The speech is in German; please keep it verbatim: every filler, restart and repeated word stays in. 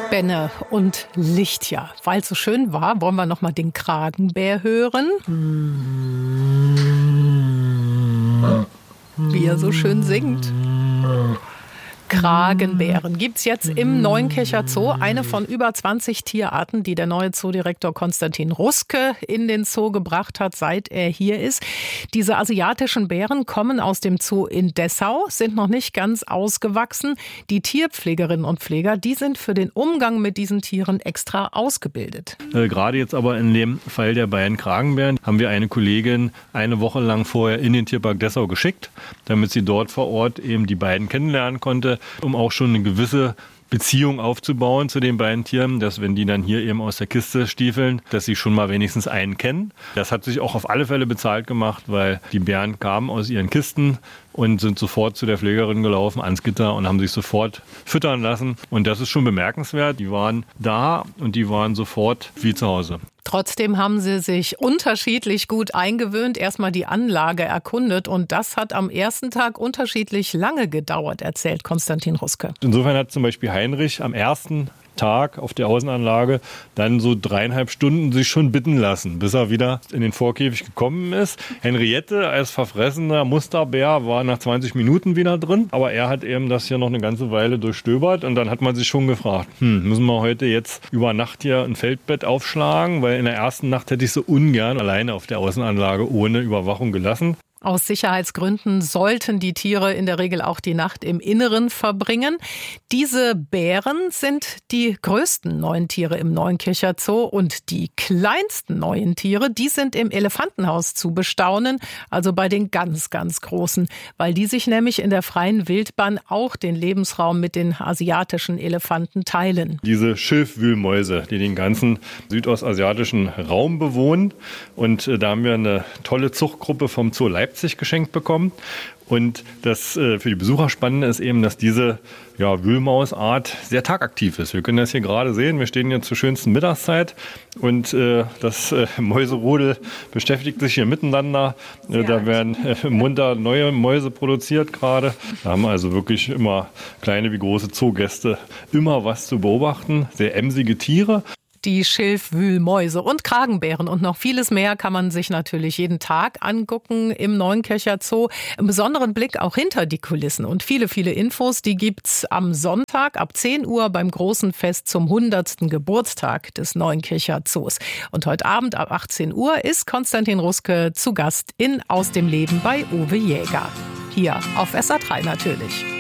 Benne und Lichtjahr. Weil es so schön war, wollen wir noch mal den Kragenbär hören. Wie er so schön singt. Kragenbären gibt's jetzt im Neuenkecher Zoo. Eine von über zwanzig Tierarten, die der neue Zoodirektor Konstantin Ruske in den Zoo gebracht hat, seit er hier ist. Diese asiatischen Bären kommen aus dem Zoo in Dessau, sind noch nicht ganz ausgewachsen. Die Tierpflegerinnen und Pfleger, die sind für den Umgang mit diesen Tieren extra ausgebildet. Äh, gerade jetzt aber in dem Fall der beiden Kragenbären haben wir eine Kollegin eine Woche lang vorher in den Tierpark Dessau geschickt, damit sie dort vor Ort eben die beiden kennenlernen konnte, um auch schon eine gewisse Beziehung aufzubauen zu den beiden Tieren, dass wenn die dann hier eben aus der Kiste stiefeln, dass sie schon mal wenigstens einen kennen. Das hat sich auch auf alle Fälle bezahlt gemacht, weil die Bären kamen aus ihren Kisten und sind sofort zu der Pflegerin gelaufen, ans Gitter und haben sich sofort füttern lassen. Und das ist schon bemerkenswert. Die waren da und die waren sofort wie zu Hause. Trotzdem haben sie sich unterschiedlich gut eingewöhnt, erstmal die Anlage erkundet und das hat am ersten Tag unterschiedlich lange gedauert, erzählt Konstantin Ruske. Insofern hat zum Beispiel Heinrich am ersten Tag auf der Außenanlage dann so dreieinhalb Stunden sich schon bitten lassen, bis er wieder in den Vorkäfig gekommen ist. Henriette als verfressener Musterbär war nach zwanzig Minuten wieder drin, aber er hat eben das hier noch eine ganze Weile durchstöbert und dann hat man sich schon gefragt, hm, müssen wir heute jetzt über Nacht hier ein Feldbett aufschlagen, weil in der ersten Nacht hätte ich so ungern alleine auf der Außenanlage ohne Überwachung gelassen. Aus Sicherheitsgründen sollten die Tiere in der Regel auch die Nacht im Inneren verbringen. Diese Bären sind die größten neuen Tiere im Neuenkecher Zoo und die kleinsten neuen Tiere, die sind im Elefantenhaus zu bestaunen, also bei den ganz, ganz großen, weil die sich nämlich in der freien Wildbahn auch den Lebensraum mit den asiatischen Elefanten teilen. Diese Schilfwühlmäuse, die den ganzen südostasiatischen Raum bewohnen und äh, da haben wir eine tolle Zuchtgruppe vom Zoo Leipzig geschenkt bekommen. Und das äh, für die Besucher Spannende ist eben, dass diese ja, Wühlmausart sehr tagaktiv ist. Wir können das hier gerade sehen. Wir stehen hier zur schönsten Mittagszeit und äh, das äh, Mäuserudel beschäftigt sich hier miteinander. Äh, da werden äh, munter neue Mäuse produziert gerade. Da haben also wirklich immer kleine wie große Zoogäste immer was zu beobachten. Sehr emsige Tiere. Die Schilfwühlmäuse und Kragenbären und noch vieles mehr kann man sich natürlich jeden Tag angucken im Neuenkecher Zoo. Einen besonderen Blick auch hinter die Kulissen und viele, viele Infos, die gibt's am Sonntag ab zehn Uhr beim großen Fest zum hundertsten Geburtstag des Neuenkecher Zoos. Und heute Abend ab achtzehn Uhr ist Konstantin Ruske zu Gast in Aus dem Leben bei Uwe Jäger. Hier auf S A drei natürlich.